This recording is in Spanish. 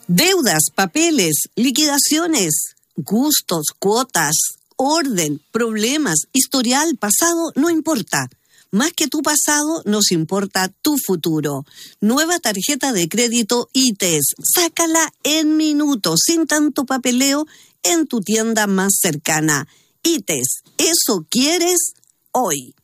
Deudas, papeles, liquidaciones, gustos, cuotas, orden, problemas, historial, pasado, no importa. Más que tu pasado, nos importa tu futuro. Nueva tarjeta de crédito ITES. Sácala en minutos, sin tanto papeleo, en tu tienda más cercana. ITES, ¿eso quieres hoy?